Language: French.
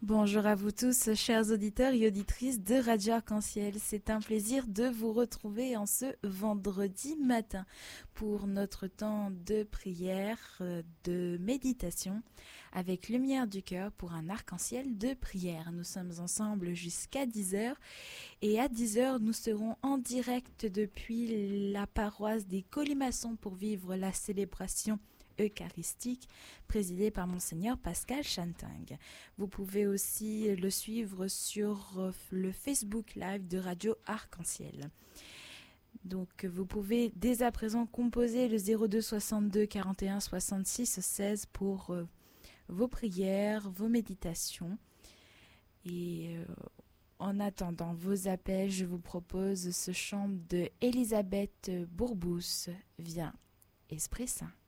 Bonjour à vous tous, chers auditeurs et auditrices de Radio Arc-en-Ciel. C'est un plaisir de vous retrouver en ce vendredi matin pour notre temps de prière, de méditation avec Lumière du cœur pour un arc-en-ciel de prière. Nous sommes ensemble jusqu'à 10h et à 10h nous serons en direct depuis la paroisse des Colimaçons pour vivre la célébration eucharistique présidée par Monseigneur Pascal Chanting. Vous pouvez aussi le suivre sur le Facebook Live de Radio Arc-en-Ciel. Donc vous pouvez dès à présent composer le 02 62 41 66 16 pour vos prières, vos méditations. Et en attendant vos appels, je vous propose ce chant de Elisabeth Bourbous, Viens, Esprit Saint.